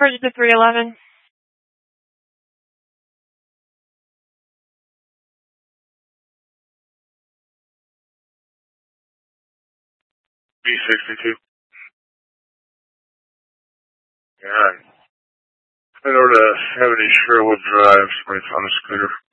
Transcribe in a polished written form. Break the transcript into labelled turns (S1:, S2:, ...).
S1: Bridge to 311.
S2: B62. Yeah. Head over to 70 Sherwood Drive. Somebody's on a scooter.